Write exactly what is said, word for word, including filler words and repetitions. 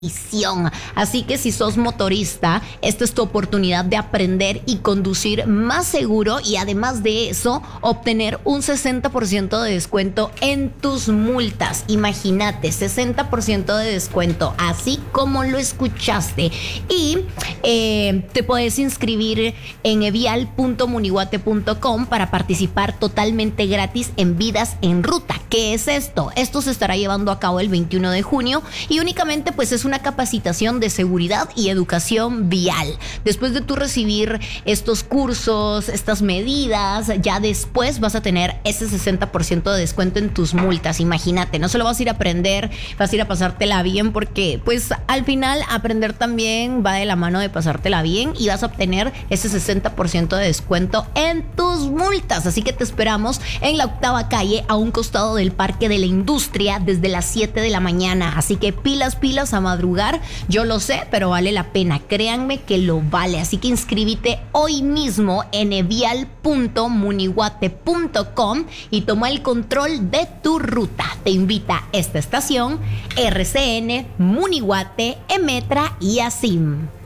Así que si sos motorista, esta es tu oportunidad de aprender y conducir más seguro y además de eso, obtener un sesenta por ciento de descuento en tus multas. Imagínate, sesenta por ciento de descuento, así como lo escuchaste. Y eh, te puedes inscribir en evial punto munihuate punto com para participar totalmente gratis en Vidas en Ruta. ¿Qué es esto? Esto se estará llevando a cabo el veintiuno de junio y únicamente pues es una capacitación de seguridad y educación vial. Después de tú recibir estos cursos, estas medidas, ya después vas a tener ese sesenta por ciento de descuento en tus multas. Imagínate, no solo vas a ir a aprender, vas a ir a pasártela bien porque pues al final aprender también va de la mano de pasártela bien y vas a obtener ese sesenta por ciento de descuento en tus multas. Así que te esperamos en la octava calle a un costado del Parque de la Industria desde las siete de la mañana. Así que pilas, pilas a madrugar. Yo lo sé, pero vale la pena. Créanme que lo vale. Así que inscríbete hoy mismo en evial punto munihuate punto com y toma el control de tu ruta. Te invita esta estación, R C N, Munihuate, Emetra y ASIM.